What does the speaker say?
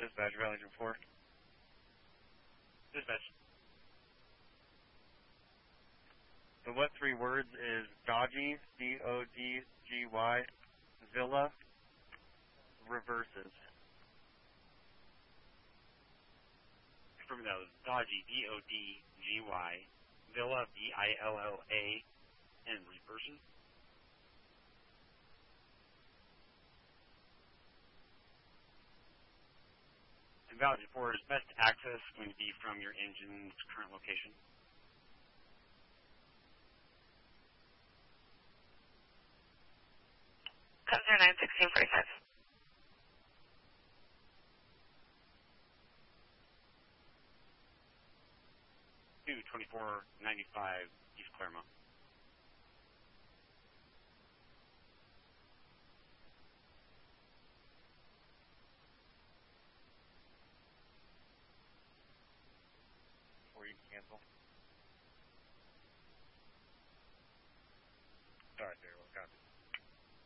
Dispatch, Valley 4. Dispatch. So what 3 words is Dodgy, D-O-D-G-Y, Villa, reverses? Confirming that was Dodgy, D-O-D-G-Y, Villa, V-I-L-L-A, and reverses. And Valley 4 is best access going to be from your engine's current location. Code 091645. 2495 East Claremont. Before you cancel.